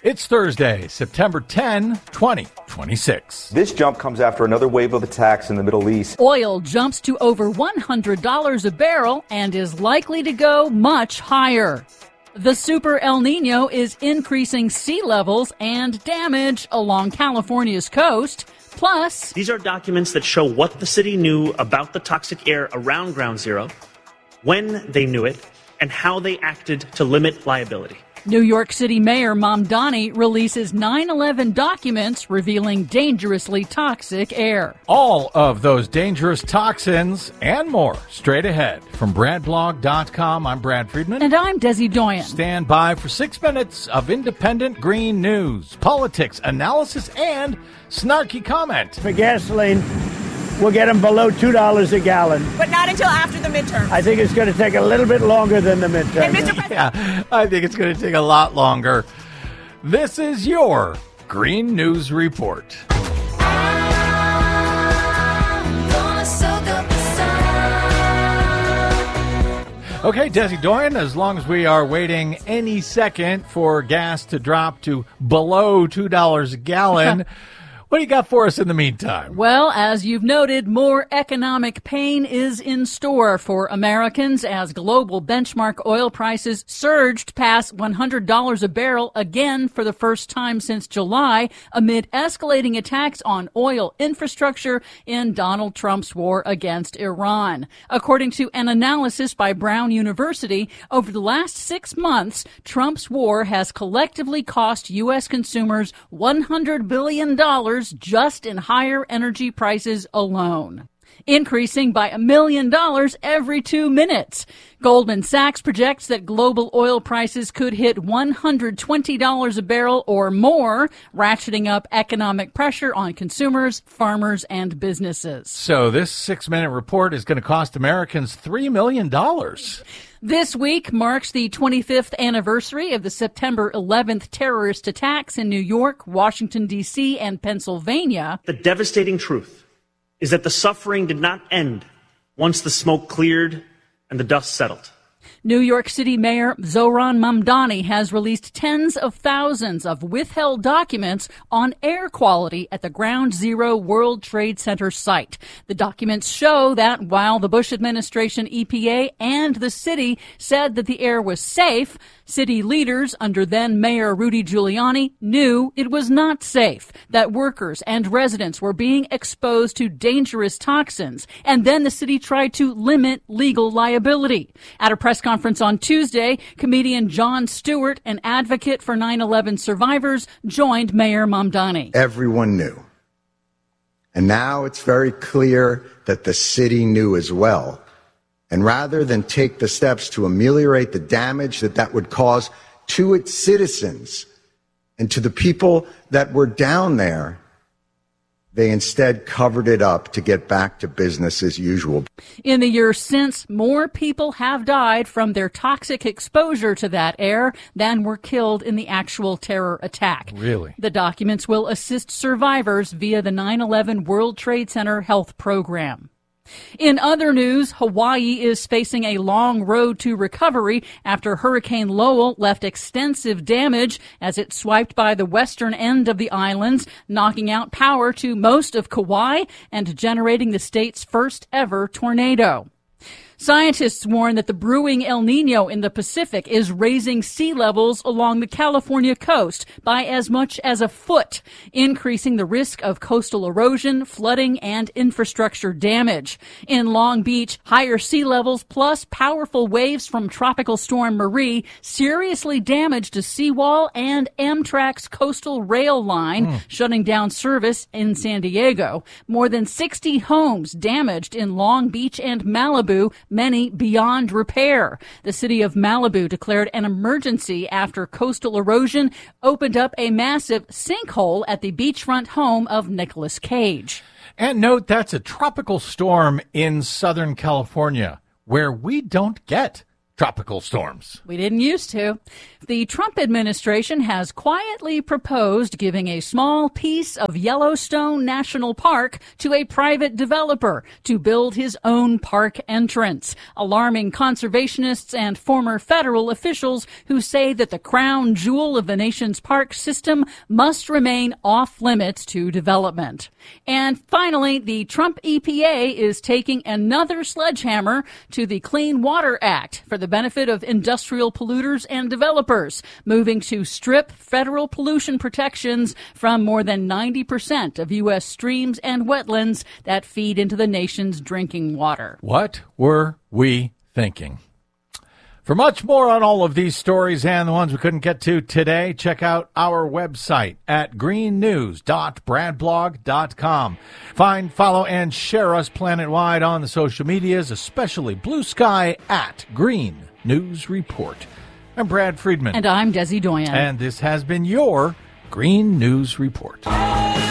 It's Thursday, September 10, 2026. This jump comes after another wave of attacks in the Middle East. Oil jumps to over $100 a barrel and is likely to go much higher. The Super El Nino is increasing sea levels and damage along California's coast. Plus, these are documents that show what the city knew about the toxic air around Ground Zero, when they knew it, and how they acted to limit liability. New York City Mayor Mamdani releases 9/11 documents revealing dangerously toxic air. All of those dangerous toxins and more straight ahead. From BradBlog.com, I'm Brad Friedman. And I'm Desi Doyen. Stand by for 6 minutes of independent green news, politics, analysis, and snarky comment. For gasoline, we'll get them below $2 a gallon. But not until after the midterm. I think it's going to take a little bit longer than the midterm. And Mr. President, yeah, I think it's going to take a lot longer. This is your Green News Report. Okay, Desi Doyen, as long as we are waiting any second for gas to drop to below $2 a gallon, what do you got for us in the meantime? Well, as you've noted, more economic pain is in store for Americans as global benchmark oil prices surged past $100 a barrel again for the first time since July amid escalating attacks on oil infrastructure in Donald Trump's war against Iran. According to an analysis by Brown University, over the last 6 months, Trump's war has collectively cost U.S. consumers $100 billion just in higher energy prices alone, increasing by $1 million every 2 minutes. Goldman Sachs projects that global oil prices could hit $120 a barrel or more, ratcheting up economic pressure on consumers, farmers, and businesses. So this 6-minute report is going to cost Americans $3 million. This week marks the 25th anniversary of the September 11th terrorist attacks in New York, Washington, D.C., and Pennsylvania. The devastating truth is that the suffering did not end once the smoke cleared and the dust settled. New York City Mayor Zohran Mamdani has released tens of thousands of withheld documents on air quality at the Ground Zero World Trade Center site. The documents show that while the Bush administration, EPA, and the city said that the air was safe, city leaders under then Mayor Rudy Giuliani knew it was not safe, that workers and residents were being exposed to dangerous toxins, and then the city tried to limit legal liability. At a press conference on Tuesday, comedian Jon Stewart, an advocate for 9/11 survivors, joined Mayor Mamdani. Everyone knew. And now it's very clear that the city knew as well. And rather than take the steps to ameliorate the damage that would cause to its citizens and to the people that were down there, they instead covered it up to get back to business as usual. In the years since, more people have died from their toxic exposure to that air than were killed in the actual terror attack. Really? The documents will assist survivors via the 9/11 World Trade Center Health Program. In other news, Hawaii is facing a long road to recovery after Hurricane Lowell left extensive damage as it swiped by the western end of the islands, knocking out power to most of Kauai and generating the state's first ever tornado. Scientists warn that the brewing El Nino in the Pacific is raising sea levels along the California coast by as much as a foot, increasing the risk of coastal erosion, flooding, and infrastructure damage. In Long Beach, higher sea levels plus powerful waves from Tropical Storm Marie seriously damaged a seawall and Amtrak's coastal rail line, shutting down service in San Diego. More than 60 homes damaged in Long Beach and Malibu, many beyond repair. The city of Malibu declared an emergency after coastal erosion opened up a massive sinkhole at the beachfront home of Nicolas Cage. And note that's a tropical storm in Southern California, where we don't get tropical storms. We didn't used to. The Trump administration has quietly proposed giving a small piece of Yellowstone National Park to a private developer to build his own park entrance, alarming conservationists and former federal officials who say that the crown jewel of the nation's park system must remain off limits to development. And finally, the Trump EPA is taking another sledgehammer to the Clean Water Act for the benefit of industrial polluters and developers, moving to strip federal pollution protections from more than 90% of U.S. streams and wetlands that feed into the nation's drinking water. What were we thinking? For much more on all of these stories and the ones we couldn't get to today, check out our website at greennews.bradblog.com. Find, follow, and share us planet-wide on the social medias, especially Blue Sky at Green News Report. I'm Brad Friedman. And I'm Desi Doyen. And this has been your Green News Report.